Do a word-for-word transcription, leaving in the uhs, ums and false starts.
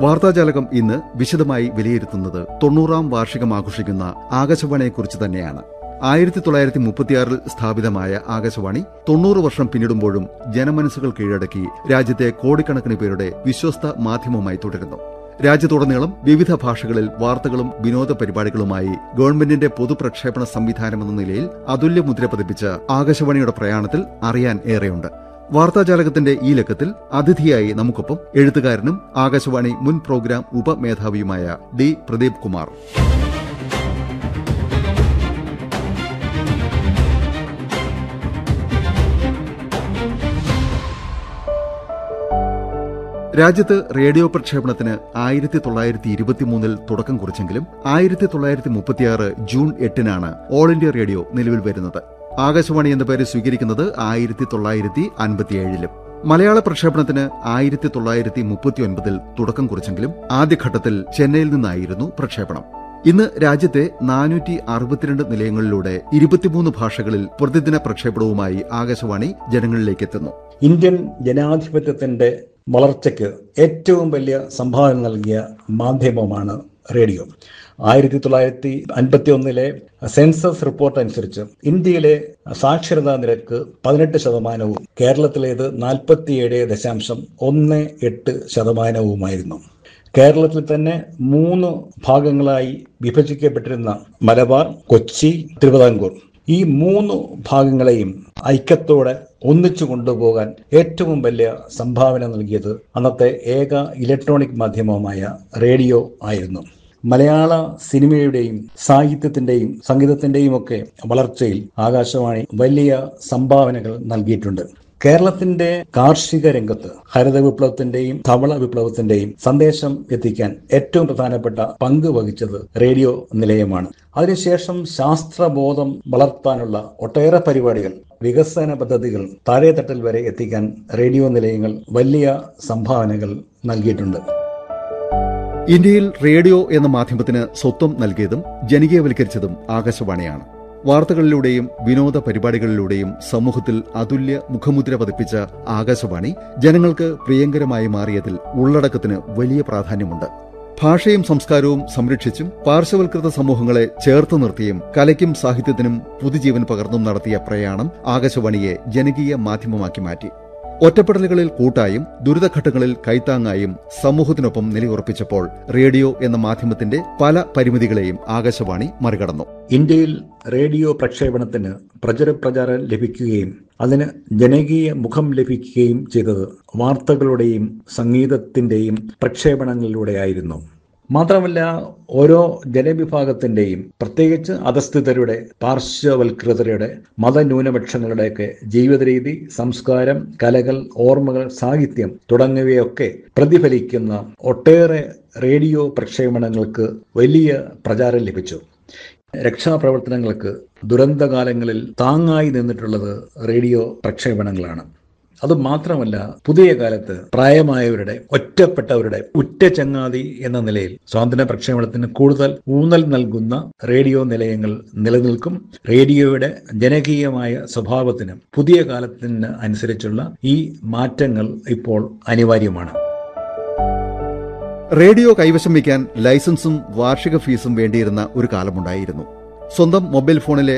വാർത്താജാലകം ഇന്ന് വിശദമായി വിലയിരുത്തുന്നത് തൊണ്ണൂറാം വാർഷികം ആഘോഷിക്കുന്ന ആകാശവാണിയെക്കുറിച്ച് തന്നെയാണ്. ആയിരത്തി തൊള്ളായിരത്തി മുപ്പത്തിയാറിൽ സ്ഥാപിതമായ ആകാശവാണി തൊണ്ണൂറ് വർഷം പിന്നിടുമ്പോഴും ജനമനസ്സുകൾ കീഴടക്കി രാജ്യത്തെ കോടിക്കണക്കിന് പേരുടെ വിശ്വസ്ത മാധ്യമമായി തുടരുന്നു. രാജ്യത്തുടനീളം വിവിധ ഭാഷകളിൽ വാർത്തകളും വിനോദ പരിപാടികളുമായി ഗവൺമെന്റിന്റെ പൊതുപ്രക്ഷേപണ സംവിധാനമെന്ന നിലയിൽ അതുല്യമുദ്ര പതിപ്പിച്ച ആകാശവാണിയുടെ പ്രയാണത്തിൽ അറിയാൻ ഏറെയുണ്ട്. വാർത്താജാലകത്തിന്റെ ഈ ലക്കത്തിൽ അതിഥിയായി നമുക്കൊപ്പം എഴുത്തുകാരനും ആകാശവാണി മുൻ പ്രോഗ്രാം ഉപമേധാവിയുമായ ഡി പ്രദീപ് കുമാർ. രാജ്യത്ത് റേഡിയോ പ്രക്ഷേപണത്തിന് ആയിരത്തി തൊള്ളായിരത്തി ഇരുപത്തിമൂന്നിൽ തുടക്കം കുറിച്ചെങ്കിലും ആയിരത്തി തൊള്ളായിരത്തി മുപ്പത്തിയാറ് ജൂൺ എട്ടിനാണ് ഓൾ ഇന്ത്യ റേഡിയോ നിലവിൽ വരുന്നത്. ആകാശവാണി എന്ന പേര് സ്വീകരിക്കുന്നത് ആയിരത്തി തൊള്ളായിരത്തി അൻപത്തിയേഴിലും. മലയാള പ്രക്ഷേപണത്തിന് ആയിരത്തി തൊള്ളായിരത്തി മുപ്പത്തിയൊൻപതിൽ തുടക്കം കുറിച്ചെങ്കിലും ആദ്യഘട്ടത്തിൽ ചെന്നൈയിൽ നിന്നായിരുന്നു പ്രക്ഷേപണം. ഇന്ന് രാജ്യത്തെ നാനൂറ്റി അറുപത്തിരണ്ട് നിലയങ്ങളിലൂടെ ഇരുപത്തിമൂന്ന് ഭാഷകളിൽ പ്രതിദിന പ്രക്ഷേപണവുമായി ആകാശവാണി ജനങ്ങളിലേക്ക് എത്തുന്നു. ഇന്ത്യൻ ജനാധിപത്യത്തിന്റെ വളർച്ചയ്ക്ക് ഏറ്റവും വലിയ സംഭാവന നൽകിയ മാധ്യമമാണ് റേഡിയോ. ആയിരത്തി തൊള്ളായിരത്തി അൻപത്തി ഒന്നിലെ സെൻസസ് റിപ്പോർട്ട് അനുസരിച്ച് ഇന്ത്യയിലെ സാക്ഷരതാ നിരക്ക് പതിനെട്ട് ശതമാനവും കേരളത്തിലേത് നാൽപ്പത്തിയേഴ് ദശാംശം ഒന്ന് എട്ട് ശതമാനവുമായിരുന്നു. കേരളത്തിൽ തന്നെ മൂന്ന് ഭാഗങ്ങളായി വിഭജിക്കപ്പെട്ടിരുന്ന മലബാർ, കൊച്ചി, തിരുവിതാംകൂർ, ഈ മൂന്ന് ഭാഗങ്ങളെയും ഐക്യത്തോടെ ഒന്നിച്ചു കൊണ്ടുപോകാൻ ഏറ്റവും വലിയ സംഭാവന നൽകിയത് അന്നത്തെ ഏക ഇലക്ട്രോണിക് മാധ്യമമായ റേഡിയോ ആയിരുന്നു. മലയാള സിനിമയുടെയും സാഹിത്യത്തിന്റെയും സംഗീതത്തിന്റെയും ഒക്കെ വളർച്ചയിൽ ആകാശവാണി വലിയ സംഭാവനകൾ നൽകിയിട്ടുണ്ട്. കേരളത്തിന്റെ കാർഷിക രംഗത്ത് ഹരിത വിപ്ലവത്തിന്റെയും ധവള വിപ്ലവത്തിന്റെയും സന്ദേശം എത്തിക്കാൻ ഏറ്റവും പ്രധാനപ്പെട്ട പങ്ക് വഹിച്ചത് റേഡിയോ നിലയമാണ്. അതിനുശേഷം ശാസ്ത്രബോധം വളർത്താനുള്ള ഒട്ടേറെ പരിപാടികൾ, വികസന പദ്ധതികൾ താഴെത്തട്ടിൽ വരെ എത്തിക്കാൻ റേഡിയോ നിലയങ്ങൾ വലിയ സംഭാവനകൾ നൽകിയിട്ടുണ്ട്. ഇന്ത്യയിൽ റേഡിയോ എന്ന മാധ്യമത്തിന് സ്വത്വം നൽകിയതും ജനകീയവൽക്കരിച്ചതും ആകാശവാണിയാണ്. വാർത്തകളിലൂടെയും വിനോദ പരിപാടികളിലൂടെയും സമൂഹത്തിൽ അതുല്യ മുഖമുദ്ര പതിപ്പിച്ച ആകാശവാണി ജനങ്ങൾക്ക് പ്രിയങ്കരമായി മാറിയതിൽ ഉള്ളടക്കത്തിന് വലിയ പ്രാധാന്യമുണ്ട്. ഭാഷയും സംസ്കാരവും സംരക്ഷിച്ചും പാർശ്വവൽകൃത സമൂഹങ്ങളെ ചേർത്ത് നിർത്തിയും കലയ്ക്കും സാഹിത്യത്തിനും പുതുജീവൻ പകർന്നും നടത്തിയ പ്രയാണം ആകാശവാണിയെ ജനകീയ മാധ്യമമാക്കി മാറ്റി. ഒറ്റപ്പെടലുകളിൽ കൂട്ടായും ദുരിതഘട്ടങ്ങളിൽ കൈത്താങ്ങായും സമൂഹത്തിനൊപ്പം നിലയുറപ്പിച്ചപ്പോൾ റേഡിയോ എന്ന മാധ്യമത്തിന്റെ പല പരിമിതികളെയും ആകാശവാണി മറികടന്നു. ഇന്ത്യയിൽ റേഡിയോ പ്രക്ഷേപണത്തിന് പ്രചരപ്രചാരം ലഭിക്കുകയും അതിന് ജനകീയ മുഖം ലഭിക്കുകയും ചെയ്തത് വാർത്തകളുടെയും സംഗീതത്തിന്റെയും പ്രക്ഷേപണങ്ങളിലൂടെയായിരുന്നു. മാത്രമല്ല, ഓരോ ജനവിഭാഗത്തിന്റെയും, പ്രത്യേകിച്ച് അധസ്ഥിതരുടെ, പാർശ്വവൽകൃതരുടെ, മതന്യൂനപക്ഷങ്ങളുടെയൊക്കെ ജീവിതരീതി, സംസ്കാരം, കലകൾ, ഓർമ്മകൾ, സാഹിത്യം തുടങ്ങിയവയൊക്കെ പ്രതിഫലിക്കുന്ന ഒട്ടേറെ റേഡിയോ പ്രക്ഷേപണങ്ങൾക്ക് വലിയ പ്രചാരം ലഭിച്ചു. രക്ഷാപ്രവർത്തനങ്ങൾക്ക് ദുരന്തകാലങ്ങളിൽ താങ്ങായി നിന്നിട്ടുള്ളത് റേഡിയോ പ്രക്ഷേപണങ്ങളാണ്. അതുമാത്രമല്ല, പുതിയ കാലത്ത് പ്രായമായവരുടെ, ഒറ്റപ്പെട്ടവരുടെ ഉറ്റ ചങ്ങാതി എന്ന നിലയിൽ സ്വാതന്ത്ര്യ പ്രക്ഷേപണത്തിന് കൂടുതൽ ഊന്നൽ നൽകുന്ന റേഡിയോ നിലയങ്ങൾ നിലനിൽക്കും. റേഡിയോയുടെ ജനകീയമായ സ്വഭാവത്തിന്, പുതിയ കാലത്തിന് അനുസരിച്ചുള്ള ഈ മാറ്റങ്ങൾ ഇപ്പോൾ അനിവാര്യമാണ്. റേഡിയോ കൈവശം വയ്ക്കാൻ ലൈസൻസും വാർഷിക ഫീസും വേണ്ടിയിരുന്ന ഒരു കാലമുണ്ടായിരുന്നു. സ്വന്തം മൊബൈൽ ഫോണിലെ